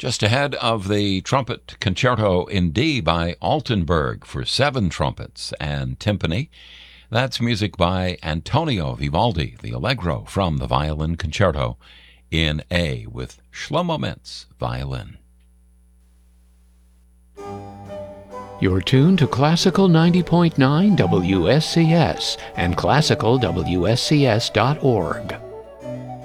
Just ahead of the trumpet concerto in D by Altenberg for 7 trumpets and timpani. That's music by Antonio Vivaldi, the Allegro from the Violin Concerto in A with Shlomo Mentz, violin. You're tuned to Classical 90.9 WSCS and classicalwscs.org.